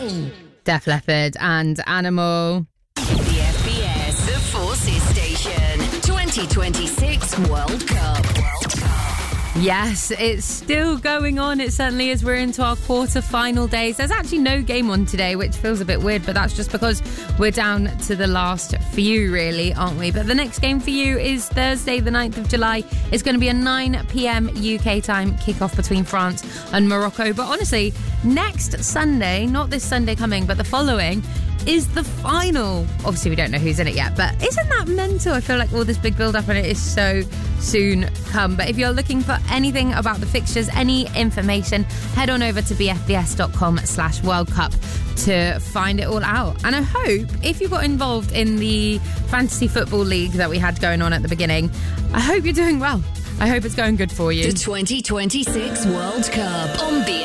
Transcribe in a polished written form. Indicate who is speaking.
Speaker 1: Def Leppard and Animal.
Speaker 2: The FBS, the Forces Station, 2026 World Cup.
Speaker 1: Yes, it's still going on. It certainly is. We're into our quarter-final days. There's actually no game on today, which feels a bit weird, but that's just because we're down to the last few, really, aren't we? But the next game for you is Thursday, the 9th of July. It's going to be a 9 p.m. UK time kickoff between France and Morocco. But honestly, next Sunday, not this Sunday coming, but the following, is the final. Obviously, we don't know who's in it yet, but isn't that mental? I feel like all this big build-up and it is so soon come. But if you're looking for anything about the fixtures, any information, head on over to bfbs.com/World Cup to find it all out. And I hope if you got involved in the fantasy football league that we had going on at the beginning, I hope you're doing well. I hope it's going good for you.
Speaker 2: The 2026 World Cup on